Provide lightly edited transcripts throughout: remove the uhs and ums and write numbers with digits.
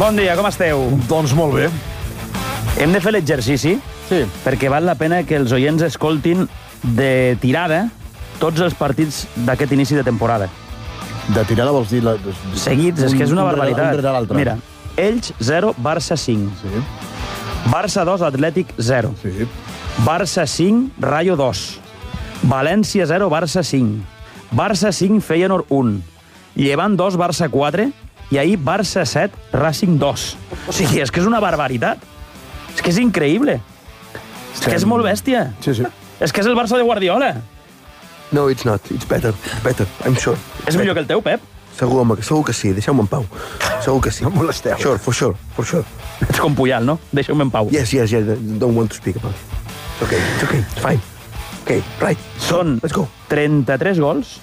Bon dia, com esteu? Doncs molt bé. Hem de fer l'exercici perquè val la pena que els oients escoltin de tirada tots els partits d'aquest inici de temporada. De tirada vols dir... Seguits, és que és una barbaritat. Un rere l'altre. Mira, Elx 0, Barça 5. Sí. Barça 2, Atlètic 0. Sí. Barça 5, Rayo 2. València 0, Barça 5. Barça 5, Feyenoord 1. Llevant 2, Barça 4. I ahir Barça 7, Racing 2. O sigui, és que és una barbaritat. És que és increïble. És que és molt bèstia. Sí, sí. És que és el Barça de Guardiola. No, it's not. It's better. Better. I'm sure. És millor que el teu, Pep? Segur, home, segur que sí. Deixeu-me en pau. Segur que sí. No molesteu. Sure, for sure. For sure. Ets com Puyal, no? Deixeu-me en pau. Yes. Don't want to speak about it. It's okay. It's fine. Okay, right. Són Let's go. 33 gols.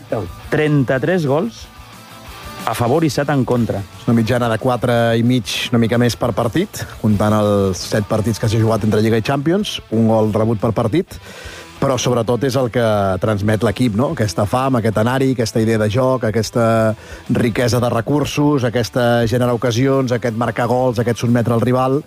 33 gols a favor i 7 en contra. És una mitjana de 4 i mig, una mica més per partit, comptant els 7 partits que s'ha jugat entre Lliga i Champions, un gol rebut per partit, però sobretot és el que transmet l'equip, no? Aquesta fam, aquest anar-hi, aquesta idea de joc, aquesta riquesa de recursos, aquesta generar ocasions, aquest marcar gols, aquest sotmetre al rival.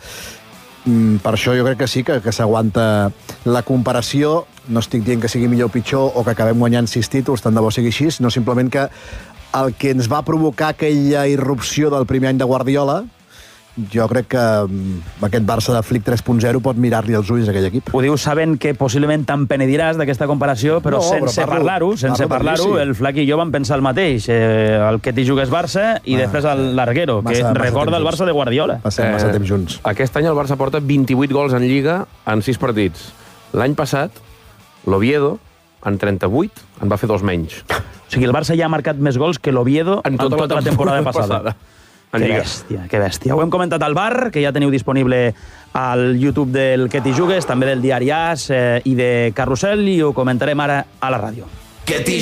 Per això jo crec que sí, que s'aguanta la comparació. No estic dient que sigui millor o pitjor o que acabem guanyant 6 títols, tant de bo sigui així, sinó simplement que el que ens va provocar aquella irrupció del primer any de Guardiola, jo crec que aquest Barça de Flick 3.0 pot mirar-li els ulls a aquell equip. Ho dius sabent que possiblement te'n penediràs d'aquesta comparació, però sense parlar-ho, el Flac i jo vam pensar el mateix. El que t'hi jugués Barça i després el Larguero, que recorda el Barça de Guardiola. Passem massa temps junts. Aquest any el Barça porta 28 gols en Lliga en 6 partits. L'any passat, l'Oviedo, en 38, en va fer 2 menys. O sigui, el Barça ja ha marcat més gols que l'Oviedo en tota la temporada passada. Que bèstia. Ho hem comentat al bar, que ja teniu disponible al YouTube del Que t'hi jugues, també del Diari As i de Carrusel, i ho comentarem ara a la ràdio. Que t'hi